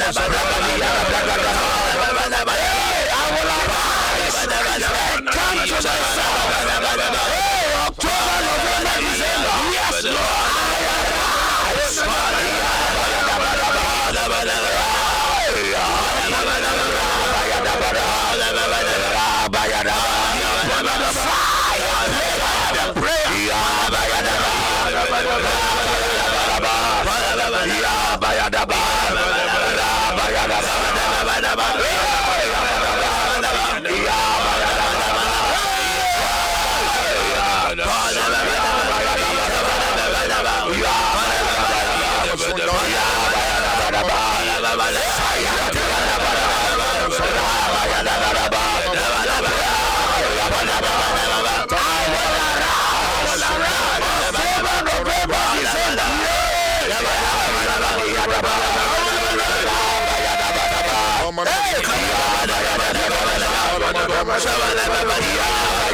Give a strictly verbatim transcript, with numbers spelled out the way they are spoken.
will arise and come to myself. Hey, October, November, December. Yes, Lord. Hey,